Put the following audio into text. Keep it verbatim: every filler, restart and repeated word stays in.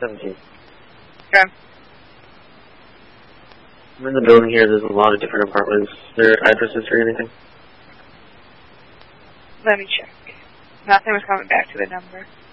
seventeen. Okay. I'm in the building here. There's a lot of different apartments. Their addresses or anything? Let me check. Nothing was coming back to the number.